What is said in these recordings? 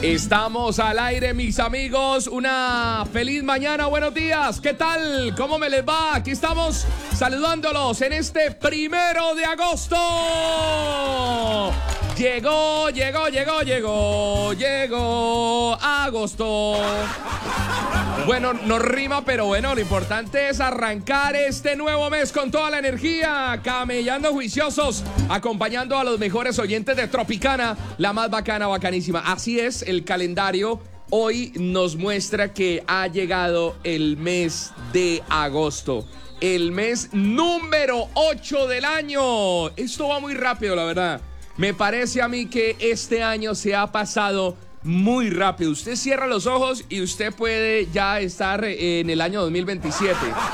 Estamos al aire, mis amigos. Una feliz mañana, buenos días. ¿Qué tal? ¿Cómo me les va? Aquí estamos saludándolos en este 1 de agosto. Llegó agosto. Bueno, no rima, pero bueno, lo importante es arrancar este nuevo mes con toda la energía, camellando juiciosos, acompañando a los mejores oyentes de Tropicana, la más bacana, bacanísima. Así es, el calendario hoy nos muestra que ha llegado el mes de agosto, el mes número 8 del año. Esto va muy rápido, la verdad. Me parece a mí que este año se ha pasado muy rápido. Usted cierra los ojos y usted puede ya estar en el año 2027.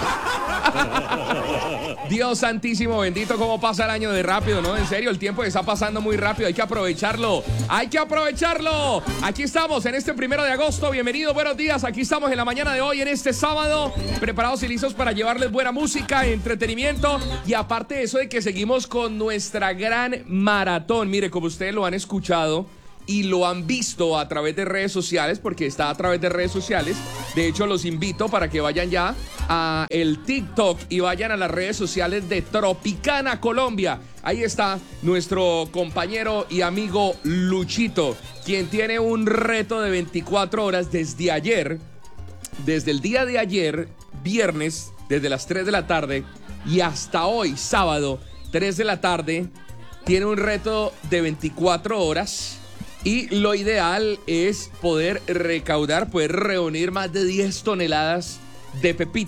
Dios santísimo, bendito, cómo pasa el año de rápido, ¿no? En serio, el tiempo está pasando muy rápido. Hay que aprovecharlo. ¡Hay que aprovecharlo! Aquí estamos en este 1 de agosto. Bienvenido, buenos días. Aquí estamos en la mañana de hoy, en este sábado, preparados y listos para llevarles buena música, entretenimiento y aparte de eso de que seguimos con nuestra gran maratón. Mire, como ustedes lo han escuchado y lo han visto a través de redes sociales, porque está a través de redes sociales. De hecho, los invito para que vayan ya a el TikTok y vayan a las redes sociales de Tropicana Colombia. Ahí está nuestro compañero y amigo Luchito, quien tiene un reto de 24 horas desde ayer, desde el día de ayer, viernes, desde las 3 de la tarde y hasta hoy, sábado, 3 de la tarde, tiene un reto de 24 horas. Y lo ideal es poder recaudar, poder reunir más de 10 toneladas de pepitas.